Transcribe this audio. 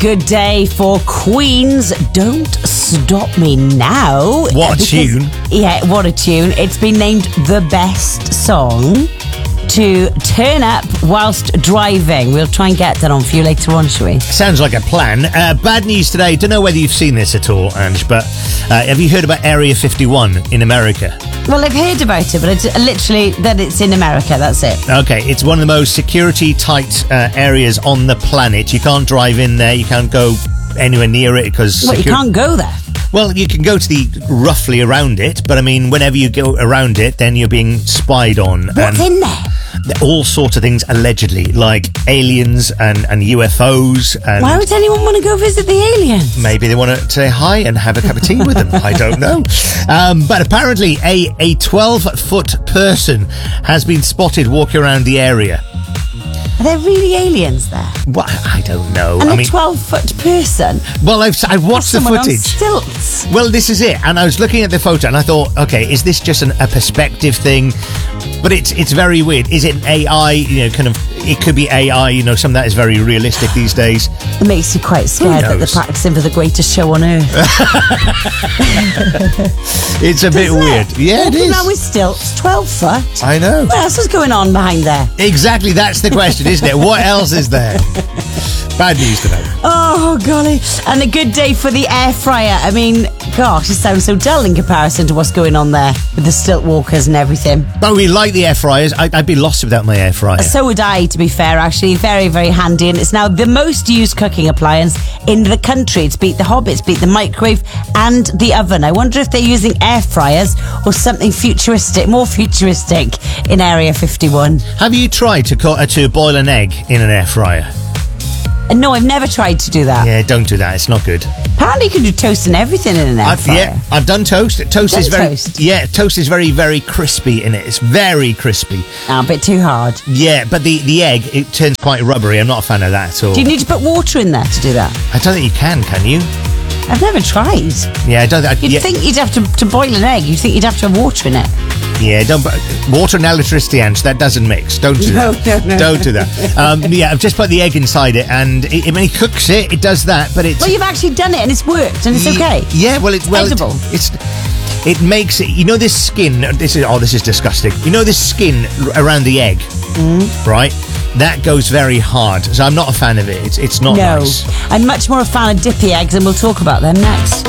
Good day for Queen's Don't Stop Me Now. What a tune. Yeah, what a tune. It's been named the best song to turn up whilst driving. We'll try and get that on for you later on, shall we? Sounds like a plan. Bad news today. Don't know whether you've seen this at all, Ange, but have you heard about Area 51 in America? Well, I've heard about it, but it's literally that it's in America, that's it. Okay, it's one of the most security-tight areas on the planet. You can't drive in there, you can't go anywhere near it because... Well, you can't go there. Well, you can go to roughly around it, but I mean, whenever you go around it, then you're being spied on. What's in there? All sorts of things, allegedly, like aliens and UFOs. And why would anyone want to go visit the aliens? Maybe they want to say hi and have a cup of tea with them. I don't know. But apparently a 12-foot person has been spotted walking around the area. Are there really aliens there? Well, I don't know. And a 12-foot person? Well, I watched the footage. On stilts. Well, this is it. And I was looking at the photo and I thought, okay, is this just a perspective thing? But it's very weird. Is it AI? You know, kind of, it could be AI, you know, some of that is very realistic these days. It makes you quite scared that they're practicing for the greatest show on earth. It's a bit weird. Yeah, it is. Now with stilts, 12 foot. I know. What else is going on behind there? Exactly, that's the question, isn't it? What else is there? Bad news today. Oh, golly. And a good day for the air fryer. I mean, gosh, it sounds so dull in comparison to what's going on there with the stilt walkers and everything. But we like the air fryers. I'd be lost without my air fryer. So would I, to be fair, actually. Very, very handy. And it's now the most used cooking appliance in the country. It's beat the hob, it's beat the microwave and the oven. I wonder if they're using air fryers or something futuristic, more futuristic in Area 51. Have you tried to boil an egg in an air fryer? No, I've never tried to do that. Yeah, don't do that. It's not good. Apparently you can do toast and everything in an air fryer. Yeah, I've done toast. Toast is very, very crispy in it. It's very crispy. A bit too hard. Yeah, but the egg, it turns quite rubbery. I'm not a fan of that at all. Do you need to put water in there to do that? I don't think you can you? I've never tried. Yeah, I don't think... You'd think you'd have to boil an egg. You'd think you'd have to have water in it. Yeah, water and electricity, Ange, that doesn't mix. Don't do that. No. Don't do that. Yeah, I've just put the egg inside it, and when he cooks it, it does that. But it's well, you've actually done it, and it's worked, and it's okay. Yeah, well, it's edible. It makes it. You know this skin. This is disgusting. You know this skin around the egg, right? That goes very hard. So I'm not a fan of it. It's not nice. I'm much more a fan of dippy eggs, and we'll talk about them next.